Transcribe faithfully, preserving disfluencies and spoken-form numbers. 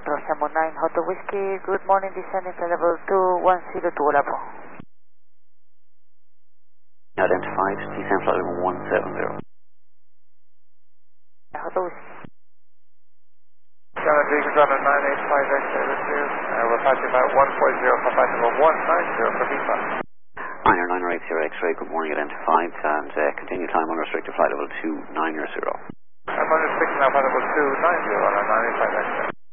Bravo nine Hotel Whiskey, good morning, descending to level two one zero two Bravo. Identified, descend flight level one seven zero. Hotel Whiskey. Shannon Vegan Runner nine eight five X-ray with you. Uh, we're passing about one four zero for flight level one nine zero for V FAR. Niner niner eight zero X-ray, good morning, identified, and uh, continue climb unrestricted flight level two nine zero. I'm unrestricted now flight level two nine zero on our nine eight five X-ray.